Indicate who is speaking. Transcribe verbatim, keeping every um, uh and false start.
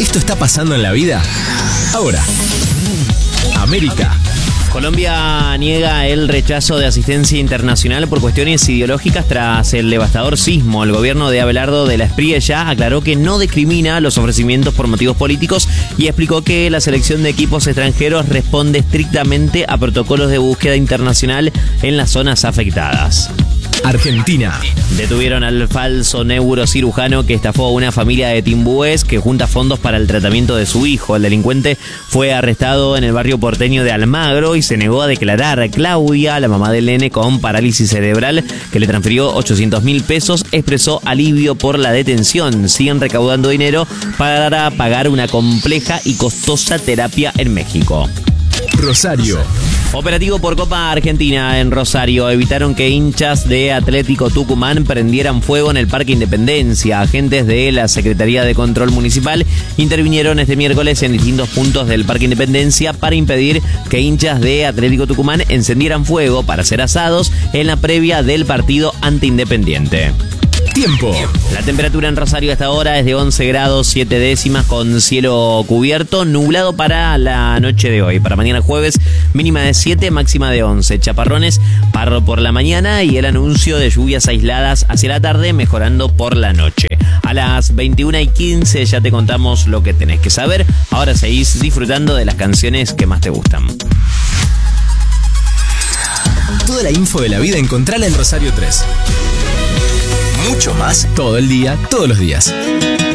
Speaker 1: Esto está pasando en la vida ahora. América.
Speaker 2: Colombia niega el rechazo de asistencia internacional por cuestiones ideológicas tras el devastador sismo. El gobierno de Abelardo de la Espriella aclaró que no discrimina los ofrecimientos por motivos políticos y explicó que la selección de equipos extranjeros responde estrictamente a protocolos de búsqueda internacional en las zonas afectadas.
Speaker 1: Argentina.
Speaker 2: Detuvieron al falso neurocirujano que estafó a una familia de Timbúes que junta fondos para el tratamiento de su hijo. El delincuente fue arrestado en el barrio porteño de Almagro y se negó a declarar. Claudia, la mamá del nene con parálisis cerebral, que le transfirió ochocientos mil pesos, expresó alivio por la detención. Siguen recaudando dinero para pagar una compleja y costosa terapia en México.
Speaker 1: Rosario.
Speaker 2: Operativo por Copa Argentina en Rosario. Evitaron que hinchas de Atlético Tucumán prendieran fuego en el Parque Independencia. Agentes de la Secretaría de Control Municipal intervinieron este miércoles en distintos puntos del Parque Independencia para impedir que hinchas de Atlético Tucumán encendieran fuego para ser asados en la previa del partido ante Independiente.
Speaker 1: Tiempo.
Speaker 2: La temperatura en Rosario hasta ahora es de once grados siete décimas con cielo cubierto, nublado para la noche de hoy. Para mañana jueves, mínima de siete, máxima de once. Chaparrones parro por la mañana y el anuncio de lluvias aisladas hacia la tarde, mejorando por la noche. A las veintiuna y quince ya te contamos lo que tenés que saber. Ahora seguís disfrutando de las canciones que más te gustan.
Speaker 1: Toda la info de la vida encontrala en Rosario tres. Mucho más todo el día, todos los días.